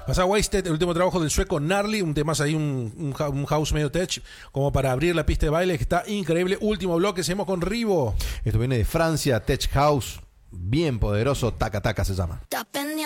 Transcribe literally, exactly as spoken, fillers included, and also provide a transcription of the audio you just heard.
Pasa Wasted, el último trabajo del sueco Gnarly, un tema ahí, un, un, un house medio tech, como para abrir la pista de baile, que está increíble. Último bloque, seguimos con Rivo. Esto viene de Francia, Tech House, bien poderoso, Taca Taca se llama. Tapen